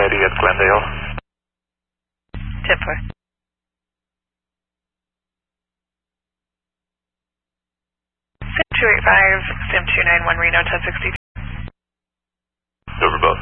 ready at Glendale. 10-4. Sim 285, Sim 291, Reno 1063. Over both.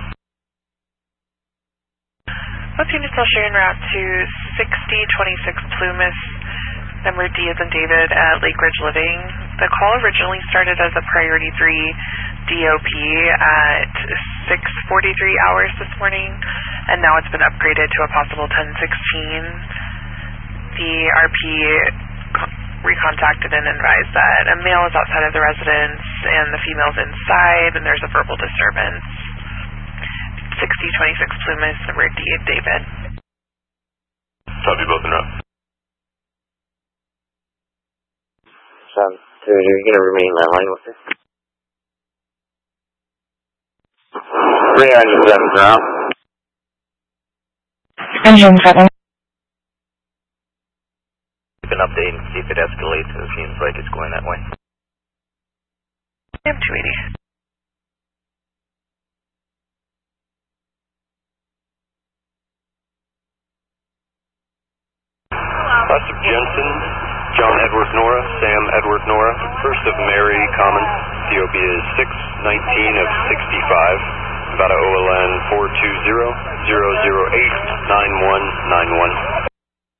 Both units will share en route to 6026 Plumas, number D as in David at Lake Ridge Living. The call originally started as a priority 3 DOP at 6:43 hours this morning, and now it's been upgraded to a possible 10:16. The RP recontacted and advised that a male is outside of the residence and the female's inside, and there's a verbal disturbance. 6026 Plumas, number D of David. Copy, both en route. So you're going to remain landline with us? 397 ground. Engine 7. Keep an update and see if it escalates. It seems like it's going that way. Sim 280. Classic Jensen, John Edward Nora, Sam Edward Nora, 1st of Mary Common, COB is 619 of 65, Nevada OLN 420-008-9191.